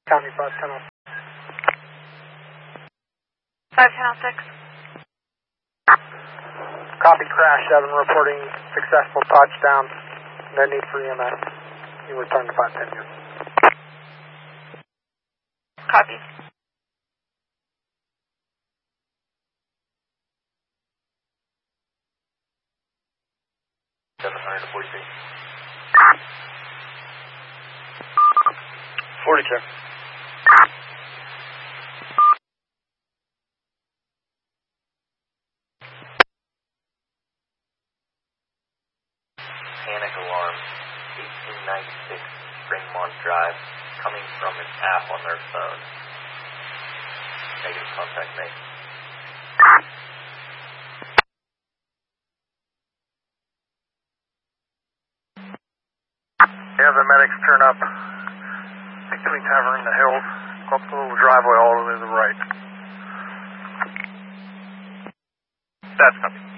County 510. 5106. Copy crash 7 reporting successful touchdown. No need for EMS. You return to 510. Copy. Seven hundred to 42. 42. Panic alarm. 1896 Springmont Drive. Coming from an app on their phone. Negative, contact me. Yeah, the medics turn up between Tavern and the Hills, up the little driveway all the way to the right. That's coming.